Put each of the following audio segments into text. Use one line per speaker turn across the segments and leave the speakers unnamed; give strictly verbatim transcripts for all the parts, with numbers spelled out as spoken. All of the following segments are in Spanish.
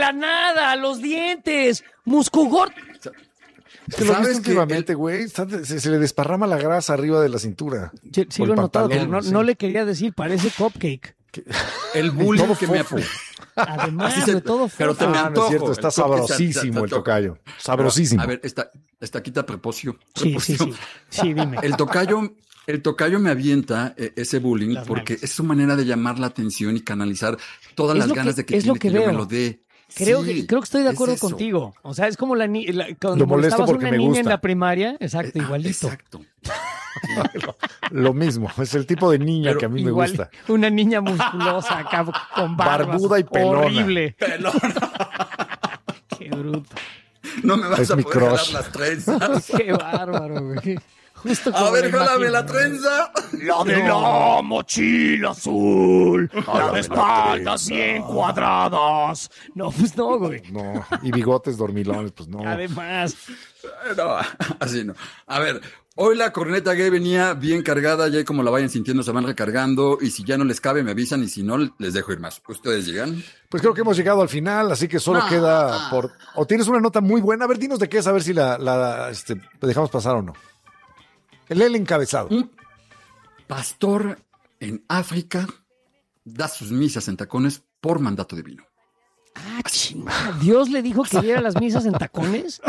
Para nada, los dientes, muscugor.
Es que lo he visto últimamente, güey. El... Se, se le desparrama la grasa arriba de la cintura.
Sí, sí lo he notado, pero no, sí. no le quería decir, parece cupcake.
El bullying que me...
Además se... de todo
pero te ah, no es cierto, está sabrosísimo el tocayo. Sabrosísimo.
A ver, está, está quita prepocio.
Sí, sí, sí. Sí, dime.
El tocayo, el tocayo me avienta eh, ese bullying las porque manos. Es su manera de llamar la atención y canalizar todas es las ganas que, de que,
es
tiene
lo que,
que
veo.
yo me lo dé.
Creo,
sí,
que, creo que estoy de acuerdo contigo. O sea, es como la, la cuando
lo molesto
estabas
porque
una
me
niña
gusta.
en la primaria. Exacto, igualito.
Exacto.
lo, lo mismo, es el tipo de niña pero que a mí igual, me gusta.
Una niña musculosa acá con barbas,
barbuda y pelona.
Horrible.
Pelona.
Qué bruto.
No me vas
es
a
mi
poder
crush.
jalar las trenzas.
Qué bárbaro, güey. Justo
a ver, jálame la trenza.
La de no. la mochila azul. La de espaldas bien cuadradas. No, pues no, güey.
No, y bigotes dormilones, pues no.
Además.
No, así no. A ver, hoy la corneta gay venía bien cargada. Ya como la vayan sintiendo, se van recargando. Y si ya no les cabe, me avisan. Y si no, les dejo ir más. ¿Ustedes llegan?
Pues creo que hemos llegado al final. Así que solo no. queda por... O tienes una nota muy buena. A ver, dinos de qué es. A ver si la, la este, dejamos pasar o no. El, el encabezado.
Un pastor en África da sus misas en tacones por mandato divino.
Ah, chingada. ¿Dios le dijo que diera las misas en tacones?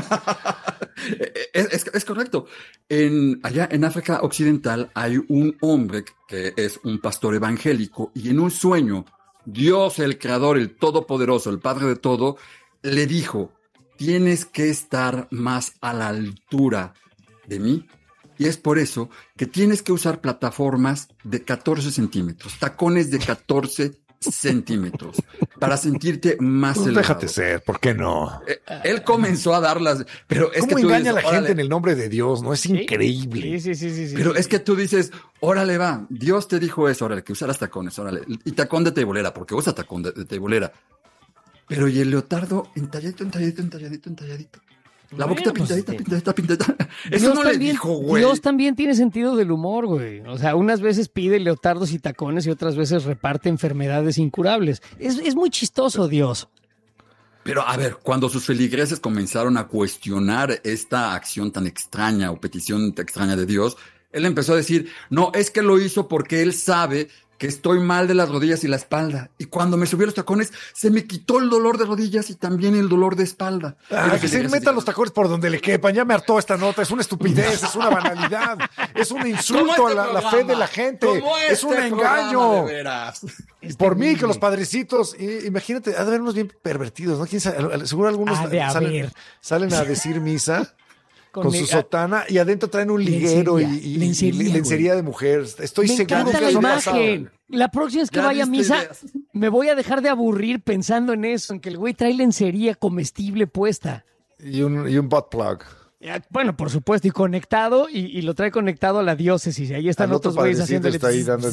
es, es, es correcto. En, allá en África Occidental hay un hombre que es un pastor evangélico y en un sueño, Dios, el creador, el todopoderoso, el padre de todo, le dijo, tienes que estar más a la altura de mí. Y es por eso que tienes que usar plataformas de catorce centímetros, tacones de catorce centímetros, para sentirte más
pues
elevado.
Déjate ser, ¿por qué no?
Eh, él comenzó a darlas, pero es
¿Cómo
que tú
engaña
dices,
a la gente en el nombre de Dios? No es increíble.
Sí, sí, sí, sí, sí.
Pero es que tú dices, órale va, Dios te dijo eso, órale, que usaras tacones, órale, y tacón de teibolera, porque usa tacón de, de teibolera. Pero y el leotardo entalladito, entalladito, entalladito, entalladito. La bueno, boquita pintadita, pues, pintadita, pintadita. Eso
Dios
no
también,
le dijo, güey.
Dios también tiene sentido del humor, güey. O sea, unas veces pide leotardos y tacones y otras veces reparte enfermedades incurables. Es, es muy chistoso, Dios.
Pero, a ver, cuando sus feligreses comenzaron a cuestionar esta acción tan extraña o petición tan extraña de Dios, él empezó a decir, no, es que lo hizo porque él sabe que estoy mal de las rodillas y la espalda. Y cuando me subí a los tacones, se me quitó el dolor de rodillas y también el dolor de espalda.
Ah, que se meta los tacones por donde le quepan. Ya me hartó esta nota. Es una estupidez, es una banalidad. Es un insulto este a la, la fe de la gente. Este es un engaño. Y por mí, que los padrecitos, y, imagínate, ha de haber unos bien pervertidos, ¿no? ¿Quién sabe? Seguro algunos salen, salen a decir misa. Con, con su sotana y adentro traen un liguero lencería, y, y, lencería, y lencería de mujer. Estoy
me
seguro
encanta
que
la
eso
imagen.
pasado.
La próxima vez que vaya a misa, ideas. Me voy a dejar de aburrir pensando en eso, en que el güey trae lencería comestible puesta.
Y un, y un butt plug.
Bueno, por supuesto, y conectado, y, y lo trae conectado a la diócesis. Y ahí están Al otros güeyes haciéndole...
Está ahí dando...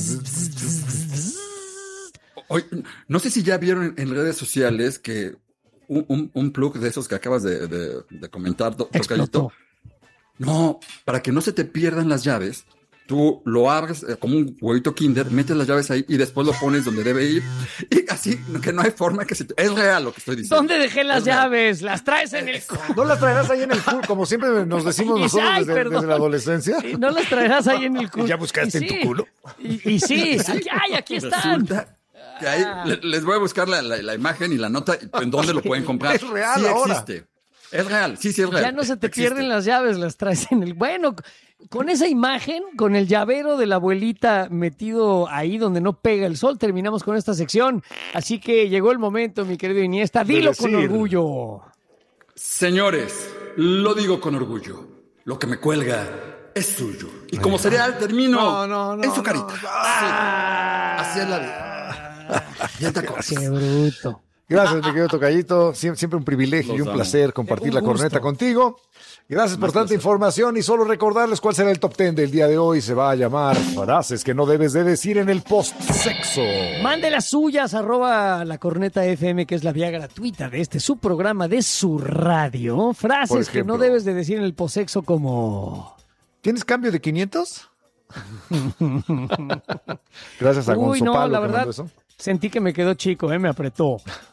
Oye, no sé si ya vieron en, en redes sociales que un, un, un plug de esos que acabas de, de, de comentar, Tocayito. No, para que no se te pierdan las llaves, tú lo abres eh, como un huevito Kinder, metes las llaves ahí y después lo pones donde debe ir. Y así, que no hay forma que se te... Es real lo que estoy diciendo.
¿Dónde dejé las es llaves? Real. Las traes en el...
¿No las traerás ahí en el culo? Como siempre nos decimos nosotros Ay, desde, desde la adolescencia.
Sí, ¿no las traerás ahí en el culo?
¿Y ya buscaste
y
en sí. tu culo?
Y, y sí, aquí, ay, aquí están.
Resulta que ahí, ah. les voy a buscar la, la, la imagen y la nota en dónde lo pueden comprar.
Es real
sí
ahora.
Existe. Es real, sí, sí es real.
Ya no se te
Existe.
pierden las llaves, las traes en el... Bueno, con esa imagen, con el llavero de la abuelita metido ahí donde no pega el sol, terminamos con esta sección. Así que llegó el momento, mi querido Iniesta. Dilo con orgullo.
Señores, lo digo con orgullo. Lo que me cuelga es suyo. Y como cereal termino
no, no, no,
en su carita.
No.
Ah, así es la vida. Y esta cosa.
Qué bruto.
Gracias, mi querido Tocayito. Sie- siempre un privilegio
Los
y un
amo.
placer compartir
Un
la
gusto.
corneta contigo. Gracias por
Más
tanta
placer.
información y solo recordarles cuál será el top ten del día de hoy. Se va a llamar frases que no debes de decir en el post-sexo.
Mande las suyas, arroba la corneta F M, que es la vía gratuita de este su programa de su radio. Frases que no debes de decir en el posexo como...
¿Tienes cambio de quinientos? Gracias a
Uy,
Gonzo
no,
Palo
la
que
verdad,
mandó eso.
sentí que me quedó chico, ¿eh? Me apretó.